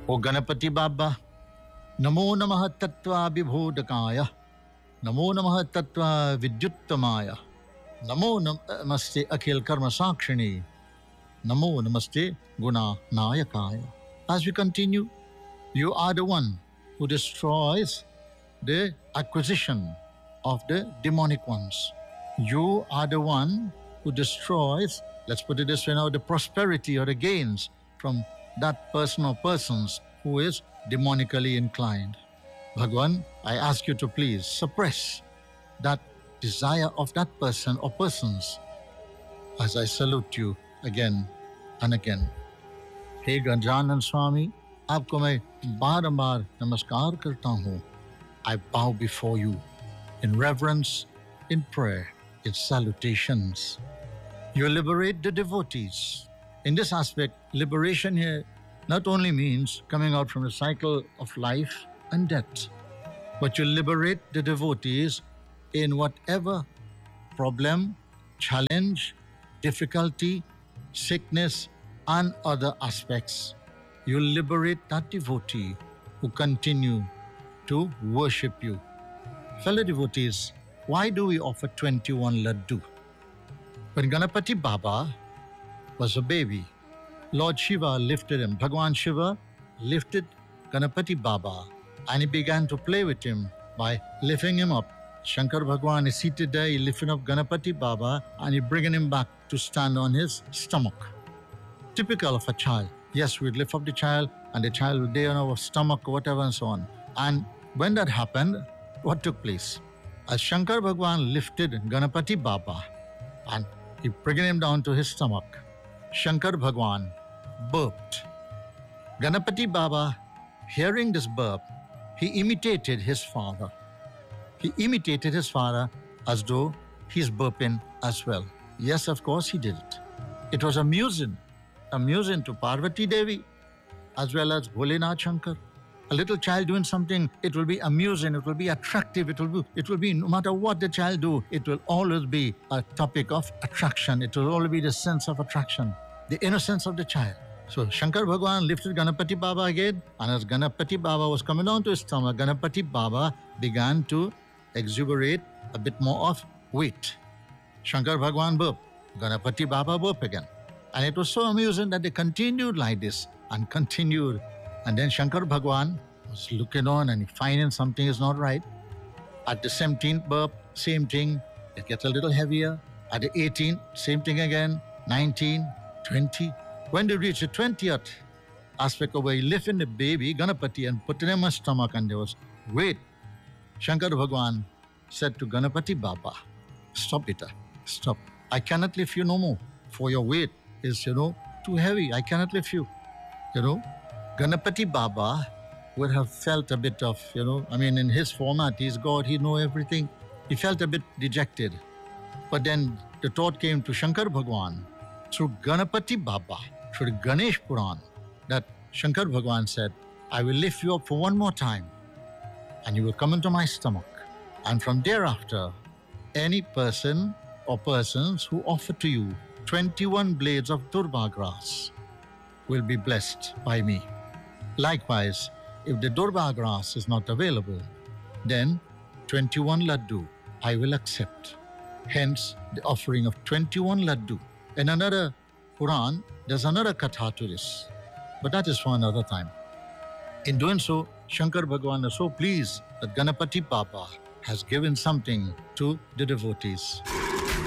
O Ganapati Baba, Namo Namaha Tattva Vibhodakaya, Namo Namaha Tattva Vidyuttamaya, Namo Namaste Akhil Karma Sakshini, Namo Namaste Guna Nayakaya. As we continue, you are the one who destroys the acquisition of the demonic ones. You are the one who destroys, let's put it this way now, the prosperity or the gains from that person or persons who is demonically inclined. Bhagwan, I ask you to please suppress that desire of that person or persons as I salute you again and again. हे गजानन स्वामी, आपको मैं बार-बार नमस्कार करता हूँ. I bow before you in reverence, in prayer, in salutations. You liberate the devotees. In this aspect, liberation here not only means coming out from the cycle of life and death, but you liberate the devotees in whatever problem, challenge, difficulty, sickness, and other aspects. You liberate that devotee who continue to worship you. Fellow devotees, why do we offer 21 laddu? When Ganapati Baba was a baby, Lord Shiva lifted him. Bhagwan Shiva lifted Ganapati Baba and he began to play with him by lifting him up. Shankar Bhagwan is seated there, he lifted up Ganapati Baba and he bringing him back to stand on his stomach. Typical of a child. Yes, we'd lift up the child and the child would lay on our stomach or whatever and so on. And when that happened, what took place? As Shankar Bhagwan lifted Ganapati Baba and he bringing him down to his stomach, Shankar Bhagwan burped. Ganapati Baba, hearing this burp, he imitated his father. He imitated his father as though he's burping as well. Yes, of course he did it. It was amusing to Parvati Devi as well as Bholenath Shankar. A little child doing something, it will be amusing, it will be attractive, it will be no matter what the child do, it will always be a topic of attraction. It will always be the sense of attraction, the innocence of the child. So Shankar Bhagwan lifted Ganapati Baba again, and as Ganapati Baba was coming down to his stomach, Ganapati Baba began to exuberate a bit more of weight. Shankar Bhagwan burped, Ganapati Baba burped again. And it was so amusing that they continued like this and continued. And then Shankar Bhagwan was looking on and finding something is not right. At the 17th burp, same thing. It gets a little heavier. At the 18th, same thing again. 19, 20. When they reached the 20th aspect of where he lifting the baby, Ganapati, and putting him on his stomach and there was weight, Shankar Bhagwan said to Ganapati Baba, stop it, stop. I cannot lift you no more, for your weight is, too heavy. I cannot lift you, Ganapati Baba would have felt a bit of, in his format, he's God, he knows everything. He felt a bit dejected. But then the thought came to Shankar Bhagwan through Ganapati Baba, through the Ganesh Puran, that Shankar Bhagwan said, I will lift you up for one more time and you will come into my stomach. And from thereafter, any person or persons who offer to you 21 blades of Durba grass will be blessed by me. Likewise, if the Durba grass is not available, then 21 laddu I will accept. Hence, the offering of 21 laddu. In another Puran, there's another katha to this, but that is for another time. In doing so, Shankar Bhagwan is so pleased that Ganapati Baba has given something to the devotees.